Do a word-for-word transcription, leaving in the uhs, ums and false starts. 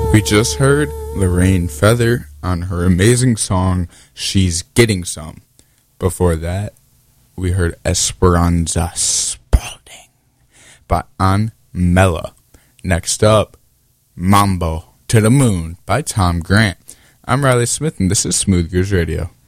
We just heard Lorraine Feather on her amazing song, She's Getting Some. Before that, we heard Esperanza Spalding by Aunt Mella. Next up, Mambo to the Moon by Tom Grant. I'm Riley Smith, and this is Smooth Grooves Radio.